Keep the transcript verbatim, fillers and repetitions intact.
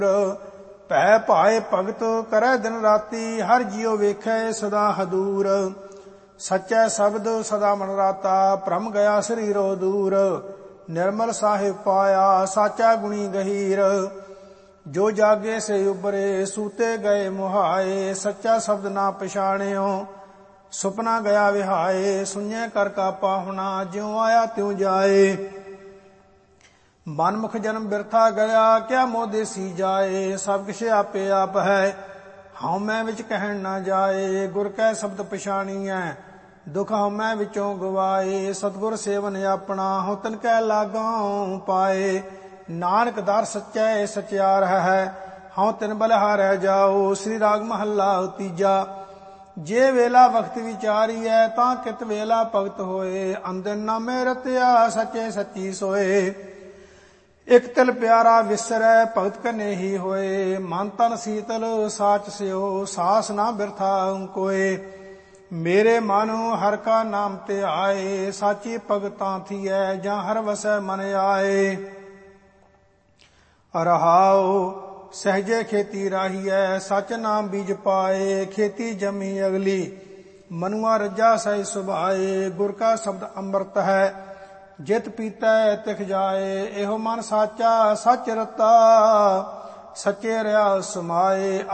ਭੈ ਭਾਏ ਭਗਤ ਕਰੈ ਦਿਨ ਰਾਤੀ, ਹਰ ਜਿਉ ਵੇਖੈ ਸਦਾ ਹਦੂਰ। ਸਚੈ ਸ਼ਬਦ ਸਦਾ ਮਨ ਰਾਤਾ, ਭ੍ਰਮ ਗਿਆ ਸਰੀਰੋ ਦੂਰ। ਨਿਰਮਲ ਸਾਹਿਬ ਪਾਇਆ ਸਾਚਾ ਗੁਣੀ ਗਹੀਰ, ਜੋ ਜਾਗੇ ਸੇ ਉਬਰੇ ਸੂਤੇ ਗਏ ਮੁਹਾਏ। ਸੱਚਾ ਸ਼ਬਦ ਨਾ ਪਛਾਣਿਓ ਸੁਪਨਾ ਗਿਆ ਵਿਹਾਏ, ਸੁਣਿਐ ਕਰ ਕਾ ਪਾਹੁਣਾ ਜਿਉ ਆਇਆ ਤਿਉ ਜਾਏ। ਮਨਮੁਖ ਜਨਮ ਬਿਰਥਾ ਗਿਆ, ਕਿਆ ਮੋਹ ਦੇਸੀ ਜਾਏ। ਸਭ ਕਿਛ ਆਪੇ ਆਪ ਹੈ, ਹਉ ਮੈਂ ਵਿੱਚ ਕਹਿਣ ਨਾ ਜਾਏ। ਗੁਰ ਕੈ ਸ਼ਬਦ ਪਛਾਣੀਐ, ਦੁਖ ਹਉ ਮੈਂ ਵਿੱਚੋਂ ਗਵਾਏ। ਸਤਿਗੁਰ ਸੇਵਨ ਆਪਣਾ, ਹਉ ਤਿਨ ਕੈ ਲਾਗਾਂ ਪਾਏ। ਨਾਨਕ ਦਰ ਸੱਚੈ ਸਚਿਆਰ ਹੈ, ਹਉ ਤਿਨ ਬਲਿਹਾਰੈ ਜਾਓ। ਸ੍ਰੀ ਰਾਗ ਮਹੱਲਾ ਤੀਜਾ। ਜੇ ਵੇਲਾ ਵਕਤ ਵਿਚਾਰੀਐ, ਤਾਂ ਕਿਤ ਵੇਲਾ ਭਗਤ ਹੋਏ। ਅੰਦਨ ਨਾਮੇ ਰਤਿਆ ਸੱਚੇ ਸੱਚੀ ਸੋਏ। ਇਕ ਤਿਲ ਪਿਆਰਾ ਵਿਸਰੈ, ਭਗਤ ਕਨੇ ਹੀ ਹੋਏ। ਮਨ ਤਨ ਸੀਤਲ ਸਾਚ ਸਿਓ, ਸਾਸ ਨਾ ਬਿਰਥਾ ਕੋਏ। ਮੇਰੇ ਮਨ ਹਰ ਕਾ ਨਾਮ ਧਿਆਏ, ਸਾਚੀ ਭਗਤਾਂ ਥੀਐ ਜਾਂ ਹਰ ਵਸੈ ਮਨ ਆਏ। ਰਹਾਉ ਸਹਜੇ ਖੇਤੀ ਰਾਹੀਐ, ਸਚ ਨਾਮ ਬੀਜ ਪਾਏ। ਖੇਤੀ ਜਮੀ ਅਗਲੀ, ਮਨੁਆ ਰੱਜਾ ਸਹਿ ਸੁਭਾਏ। ਗੁਰ ਕਾ ਸ਼ਬਦ ਅੰਮ੍ਰਿਤ ਹੈ, ਜਿਤ ਪੀਤੈ ਤਿਖ ਜਾਏ। ਇਹੋ ਮਨ ਸਾਚਾ ਸਚ ਰਤਾ, ਸੱਚੇ ਰਿਆ ਸਮਾਏ।